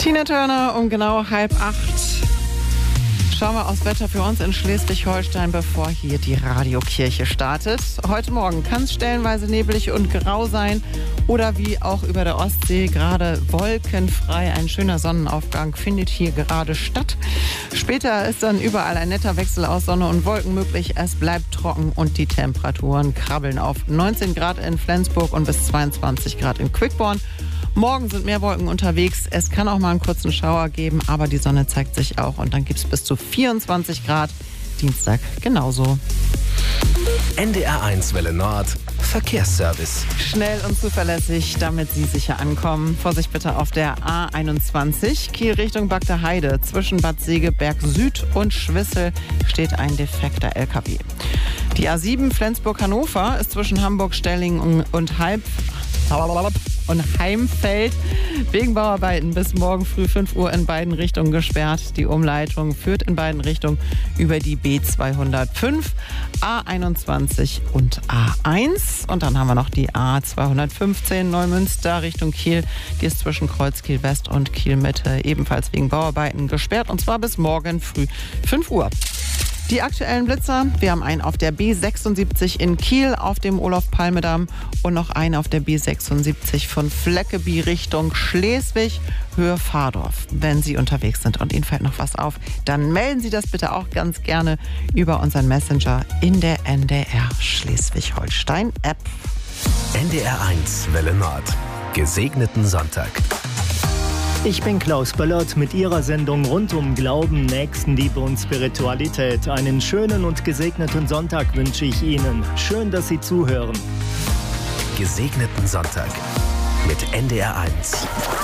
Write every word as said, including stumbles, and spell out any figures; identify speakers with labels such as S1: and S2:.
S1: Tina Turner um genau halb acht. Schauen wir aufs Wetter für uns in Schleswig-Holstein, bevor hier die Radiokirche startet. Heute Morgen kann es stellenweise nebelig und grau sein oder wie auch über der Ostsee gerade wolkenfrei. Ein schöner Sonnenaufgang findet hier gerade statt. Später ist dann überall ein netter Wechsel aus Sonne und Wolken möglich. Es bleibt trocken und die Temperaturen krabbeln auf neunzehn Grad in Flensburg und bis zweiundzwanzig Grad in Quickborn. Morgen sind mehr Wolken unterwegs. Es kann auch mal einen kurzen Schauer geben, aber die Sonne zeigt sich auch. Und dann gibt es bis zu vierundzwanzig Grad. Dienstag genauso.
S2: N D R eins Welle Nord. Verkehrsservice.
S1: Schnell und zuverlässig, damit Sie sicher ankommen. Vorsicht bitte auf der A einundzwanzig, Kiel Richtung Bagdaheide. Zwischen Bad Segeberg Süd und Schwissel steht ein defekter L K W. Die A sieben Flensburg-Hannover ist zwischen Hamburg-Stellingen und Halb... und Heimfeld wegen Bauarbeiten bis morgen früh fünf Uhr in beiden Richtungen gesperrt. Die Umleitung führt in beiden Richtungen über die B zweihundertfünf, A einundzwanzig und A eins. Und dann haben wir noch die A zweihundertfünfzehn Neumünster Richtung Kiel. Die ist zwischen Kreuzkiel West und Kiel Mitte ebenfalls wegen Bauarbeiten gesperrt. Und zwar bis morgen früh fünf Uhr. Die aktuellen Blitzer, wir haben einen auf der B sechsundsiebzig in Kiel auf dem Olof-Palme-Damm und noch einen auf der B sechsundsiebzig von Fleckeby Richtung Schleswig, Höhe Fahrdorf. Wenn Sie unterwegs sind und Ihnen fällt noch was auf, dann melden Sie das bitte auch ganz gerne über unseren Messenger in der N D R Schleswig-Holstein-App.
S2: N D R eins Welle Nord. Gesegneten Sonntag.
S3: Ich bin Klaus Böllert mit Ihrer Sendung rund um Glauben, Nächstenliebe und Spiritualität. Einen schönen und gesegneten Sonntag wünsche ich Ihnen. Schön, dass Sie zuhören.
S2: Gesegneten Sonntag mit N D R eins.